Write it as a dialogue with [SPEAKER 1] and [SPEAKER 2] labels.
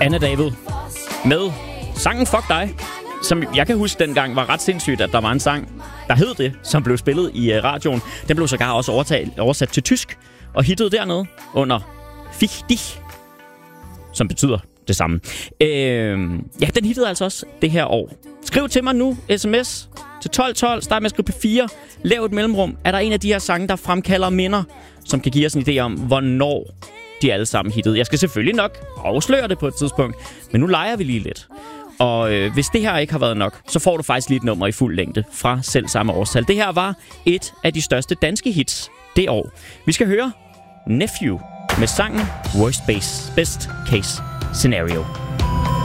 [SPEAKER 1] Anna David med sangen Fuck Dig, som jeg kan huske dengang var ret sindssygt, at der var en sang, der hed det, som blev spillet i radioen. Den blev sågar også oversat til tysk og hittede dernede under Fick dich, som betyder det samme. Ja, den hittede altså også det her år. Skriv til mig nu, sms til 1212, start med at skrive P4, lav et mellemrum. Er der en af de her sange, der fremkalder minder, som kan give os en idé om, hvornår de alle sammen hittede? Jeg skal selvfølgelig nok afsløre det på et tidspunkt, men nu leger vi lige lidt. Og hvis det her ikke har været nok, så får du faktisk lige et nummer i fuld længde fra selv samme årstal. Det her var et af de største danske hits det år. Vi skal høre Nephew med sangen Best Case Scenario.